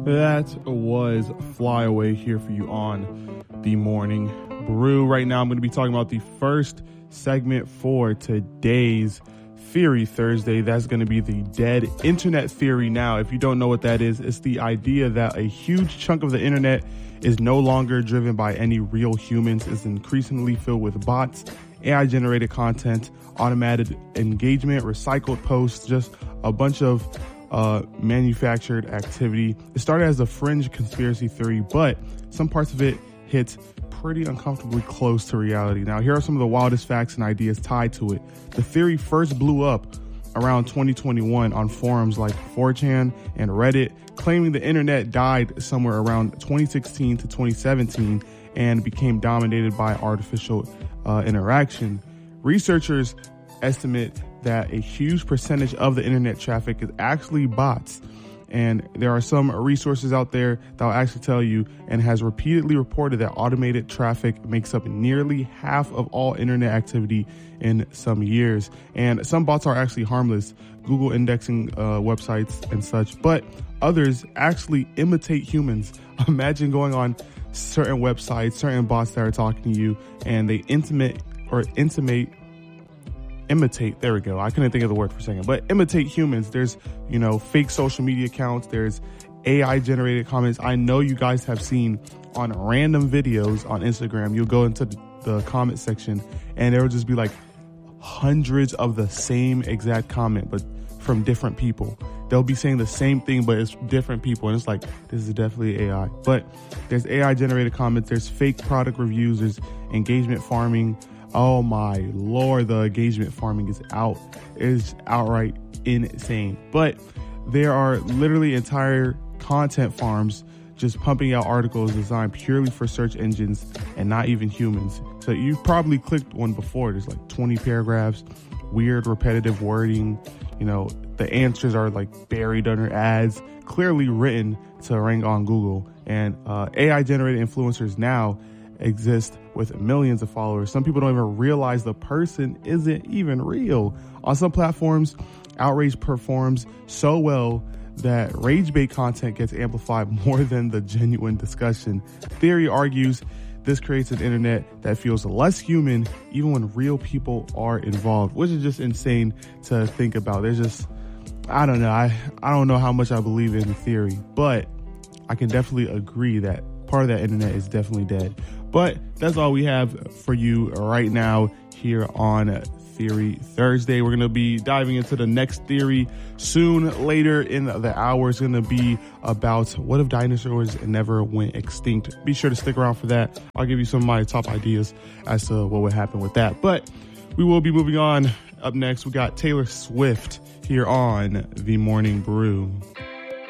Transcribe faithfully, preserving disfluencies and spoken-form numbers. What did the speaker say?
That was Fly Away here for you on the Morning Brew. Right now, I'm going to be talking about the first segment for today's Theory Thursday. That's going to be the dead internet theory. Now, if you don't know what that is, it's the idea that a huge chunk of the internet is no longer driven by any real humans. It's increasingly filled with bots, A I generated content, automated engagement, recycled posts, just a bunch of uh, manufactured activity. It started as a fringe conspiracy theory, but some parts of it hit pretty uncomfortably close to reality. Now, here are some of the wildest facts and ideas tied to it. The theory first blew up around twenty twenty-one on forums like four chan and Reddit, claiming the internet died somewhere around twenty sixteen to twenty seventeen and became dominated by artificial uh, interaction. Researchers estimate that a huge percentage of the internet traffic is actually bots. And there are some resources out there that will actually tell you and has repeatedly reported that automated traffic makes up nearly half of all internet activity in some years. And some bots are actually harmless, Google indexing uh, websites and such, but others actually imitate humans. Imagine going on certain websites, certain bots that are talking to you, and they intimate or intimate imitate there we go I couldn't think of the word for a second, but imitate humans. There's, you know, fake social media accounts, there's A I generated comments. I know you guys have seen on random videos on Instagram, you'll go into the comment section and there will just be like hundreds of the same exact comment, but from different people. They'll be saying the same thing, but it's different people, and it's like, this is definitely A I. But there's A I generated comments, there's fake product reviews, there's engagement farming. Oh my Lord, the engagement farming is out. It is outright insane. But there are literally entire content farms just pumping out articles designed purely for search engines and not even humans. So you've probably clicked one before. There's like twenty paragraphs, weird repetitive wording. You know, the answers are like buried under ads, clearly written to rank on Google. And uh, A I generated influencers now exist with millions of followers. Some people don't even realize the person isn't even real. On some platforms, outrage performs so well that rage bait content gets amplified more than the genuine discussion. Theory argues this creates an internet that feels less human even when real people are involved, which is just insane to think about. There's just, I don't know. I, I don't know how much I believe in theory, but I can definitely agree that part of that internet is definitely dead. But that's all we have for you right now here on Theory Thursday. We're going to be diving into the next theory soon. Later in the hour is going to be about what if dinosaurs never went extinct. Be sure to stick around for that. I'll give you some of my top ideas as to what would happen with that. But we will be moving on. Up next, we got Taylor Swift here on The Morning Brew.